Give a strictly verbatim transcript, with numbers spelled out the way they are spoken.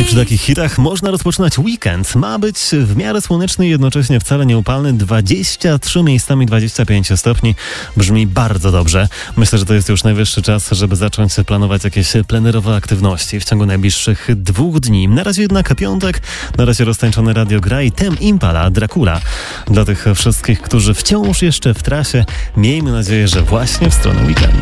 przy takich hitach można rozpoczynać weekend. Ma być w miarę słoneczny i jednocześnie wcale nieupalny. dwadzieścia trzy, miejscami dwadzieścia pięć stopni. Brzmi bardzo dobrze. Myślę, że to jest już najwyższy czas, żeby zacząć planować jakieś plenerowe aktywności w ciągu najbliższych dwóch dni. Na razie jednak piątek, na razie roztańczone radio gra i Tame Impala, Dracula. Dla tych wszystkich, którzy wciąż jeszcze w trasie, miejmy nadzieję, że właśnie w stronę weekendu.